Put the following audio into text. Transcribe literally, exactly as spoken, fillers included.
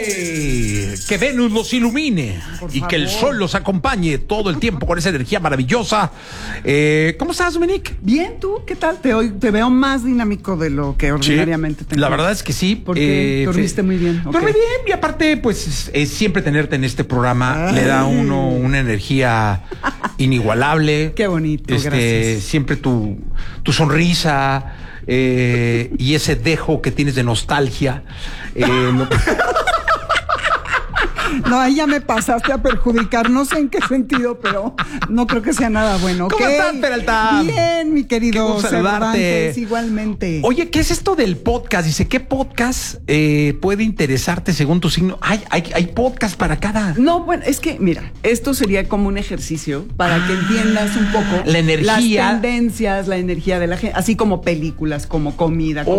¡Hey! Que Venus los ilumine Por y favor. que el sol los acompañe todo el tiempo con esa energía maravillosa. Eh, ¿Cómo estás, Dominique? Bien, ¿tú qué tal? Te, hoy, te veo más dinámico de lo que ordinariamente te La verdad es que sí. Porque eh, dormiste fe- muy bien. ok. Dormí bien y aparte, pues, es, es siempre tenerte en este programa Ay. le da a uno una energía inigualable. Qué bonito, Este, gracias. Siempre tu, tu sonrisa eh, y ese dejo que tienes de nostalgia. eh, lo- No, ahí ya me pasaste a perjudicar, no sé en qué sentido, pero no creo que sea nada bueno. ¿Cómo ¿ok? estás, Peralta? Bien, mi Qué querido gusto saludarte. Cervantes, igualmente. Oye, ¿qué es esto del podcast? Dice, ¿qué podcast eh, puede interesarte según tu signo? Hay, hay, hay podcast para cada... No, bueno, es que, mira, esto sería como un ejercicio para que entiendas un poco La energía. las tendencias, la energía de la gente, así como películas, como comida, como